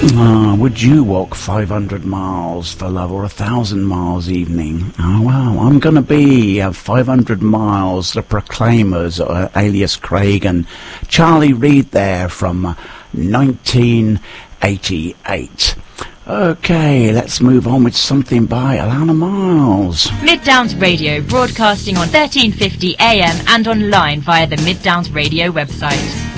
Would you walk 500 miles for love or 1,000 miles evening? Oh, well, I'm going to be 500 miles, the Proclaimers, alias Craig, and Charlie Reid there from 1988. Okay, let's move on with something by Alana Miles. Mid Downs Radio, broadcasting on 1350 AM and online via the Mid Downs Radio website.